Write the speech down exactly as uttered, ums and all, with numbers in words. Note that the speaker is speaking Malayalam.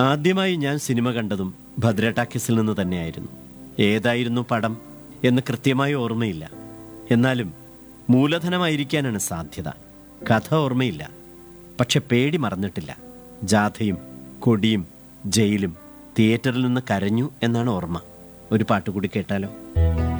ആദ്യമായി ഞാൻ സിനിമ കണ്ടതും ഭദ്ര ടാക്കീസിൽ നിന്ന് തന്നെയായിരുന്നു. ഏതായിരുന്നു പടം എന്ന് കൃത്യമായി ഓർമ്മയില്ല. എന്നാലും മൂലധനമായിരിക്കാനാണ് സാധ്യത. കഥ ഓർമ്മയില്ല, പക്ഷെ പേടി മറന്നിട്ടില്ല. ജാഥയും കൊടിയും ജയിലും തിയേറ്ററിൽ നിന്ന് കരഞ്ഞു എന്നാണ് ഓർമ്മ. ഒരു പാട്ടുകൂടി കേട്ടാലോ?